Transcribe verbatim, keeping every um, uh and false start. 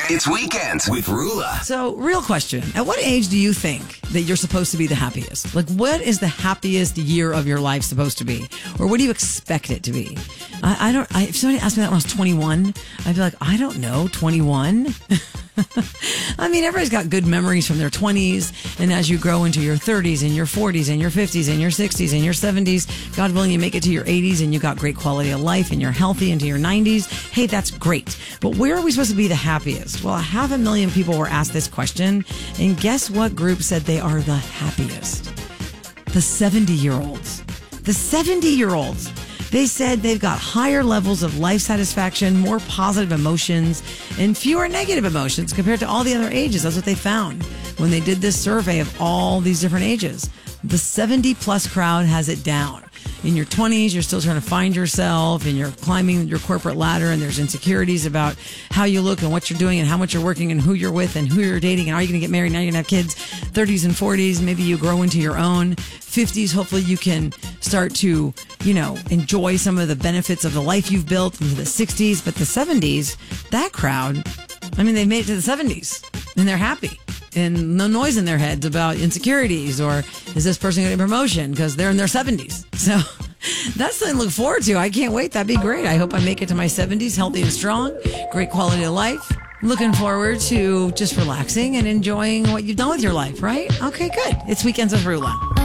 It's Weekends with Rula. So, real question. At what age do you think that you're supposed to be the happiest? Like, what is the happiest year of your life supposed to be? Or what do you expect it to be? I, I don't, I, if somebody asked me that when I was twenty-one, I'd be like, I don't know, twenty-one? I mean, everybody's got good memories from their twenties. And as you grow into your thirties and your forties and your fifties and your sixties and your seventies, God willing, you make it to your eighties and you got great quality of life and you're healthy into your nineties. Hey, that's great. But where are we supposed to be the happiest? Well, a half a million people were asked this question. And guess what group said they are the happiest? The seventy-year-olds. The seventy-year-olds. They said they've got higher levels of life satisfaction, more positive emotions, and fewer negative emotions compared to all the other ages. That's what they found when they did this survey of all these different ages. The seventy-plus crowd has it down. In your twenties, you're still trying to find yourself and you're climbing your corporate ladder and there's insecurities about how you look and what you're doing and how much you're working and who you're with and who you're dating and are you going to get married? Now you're going to have kids. thirties and forties, maybe you grow into your own. fifties, hopefully you can start to, you know, enjoy some of the benefits of the life you've built into the sixties. But the seventies, that crowd, I mean, they made it to the seventies and they're happy. And no noise in their heads about insecurities or is this person getting a promotion because they're in their seventies. So that's something to look forward to. I can't wait. That'd be great. I hope I make it to my seventies healthy and strong, great quality of life. Looking forward to just relaxing and enjoying what you've done with your life, right? Okay, good. It's Weekends with Rula.